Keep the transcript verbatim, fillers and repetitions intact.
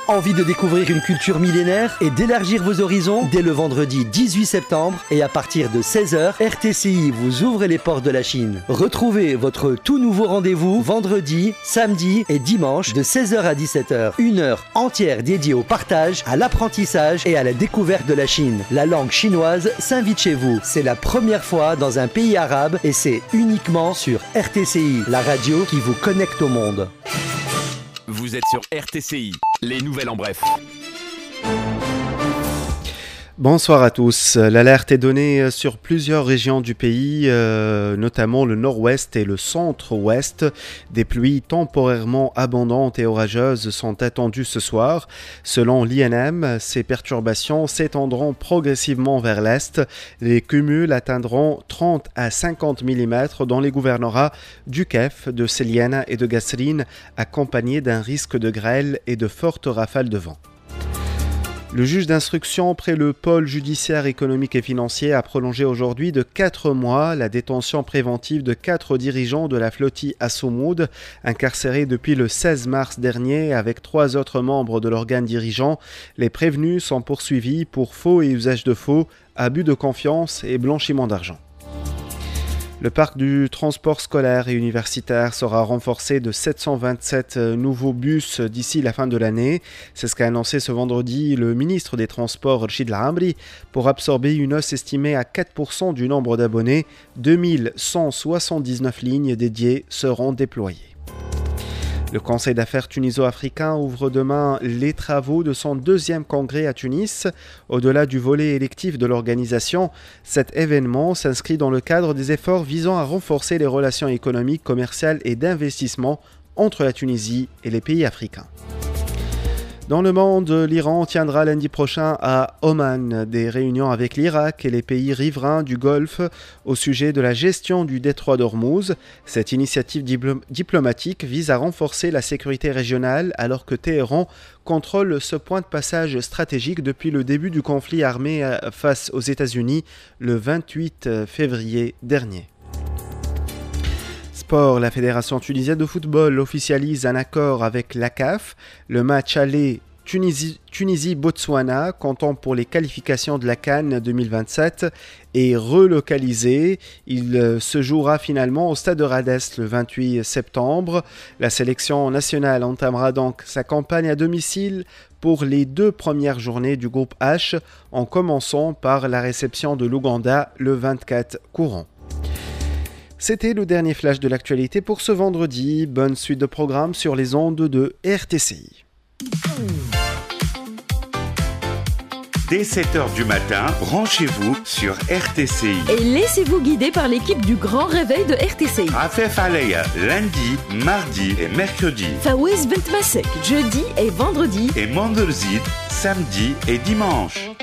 Envie de découvrir une culture millénaire et d'élargir vos horizons? Dès le vendredi dix-huit septembre et à partir de seize heures, R T C I vous ouvre les portes de la Chine. Retrouvez votre tout nouveau rendez-vous vendredi, samedi et dimanche de seize heures à dix-sept heures. Une heure entière dédiée au partage, à l'apprentissage et à la découverte de la Chine. La langue chinoise s'invite chez vous. C'est la première fois dans un pays arabe et c'est uniquement sur R T C I, la radio qui vous connecte au monde. Vous êtes sur R T C I, les nouvelles en bref. Bonsoir à tous. L'alerte est donnée sur plusieurs régions du pays, euh, notamment le nord-ouest et le centre-ouest. Des pluies temporairement abondantes et orageuses sont attendues ce soir. Selon l'I N M, ces perturbations s'étendront progressivement vers l'est. Les cumuls atteindront trente à cinquante millimètres dans les gouvernorats du Kef, de Célienne et de Gasserine, accompagnés d'un risque de grêle et de fortes rafales de vent. Le juge d'instruction près le pôle judiciaire économique et financier a prolongé aujourd'hui de quatre mois la détention préventive de quatre dirigeants de la flottille Assomoud, incarcérés depuis le seize mars dernier avec trois autres membres de l'organe dirigeant. Les prévenus sont poursuivis pour faux et usage de faux, abus de confiance et blanchiment d'argent. Le parc du transport scolaire et universitaire sera renforcé de sept cent vingt-sept nouveaux bus d'ici la fin de l'année. C'est ce qu'a annoncé ce vendredi le ministre des Transports, Rachid Al-Amri, pour absorber une hausse estimée à quatre pour cent du nombre d'abonnés. deux mille cent soixante-dix-neuf lignes dédiées seront déployées. Le Conseil d'affaires tuniso-africain ouvre demain les travaux de son deuxième congrès à Tunis. Au-delà du volet électif de l'organisation, cet événement s'inscrit dans le cadre des efforts visant à renforcer les relations économiques, commerciales et d'investissement entre la Tunisie et les pays africains. Dans le monde, l'Iran tiendra lundi prochain à Oman des réunions avec l'Irak et les pays riverains du Golfe au sujet de la gestion du détroit d'Ormuz. Cette initiative diplo- diplomatique vise à renforcer la sécurité régionale alors que Téhéran contrôle ce point de passage stratégique depuis le début du conflit armé face aux États-Unis le vingt-huit février dernier. Sport, la Fédération tunisienne de football officialise un accord avec l'A C A F. Le match aller Tunisie, Tunisie-Botswana, comptant pour les qualifications de la CAN deux mille vingt-sept, est relocalisé. Il se jouera finalement au stade de Rades le vingt-huit septembre. La sélection nationale entamera donc sa campagne à domicile pour les deux premières journées du groupe H, en commençant par la réception de l'Ouganda le vingt-quatre courant. C'était le dernier flash de l'actualité pour ce vendredi. Bonne suite de programmes sur les ondes de R T C I. Dès sept heures du matin, branchez-vous sur R T C I. Et laissez-vous guider par l'équipe du Grand Réveil de R T C I. Afef Alaya, lundi, mardi et mercredi. Fawez Bentmasek, jeudi et vendredi. Et Mandelzid, samedi et dimanche.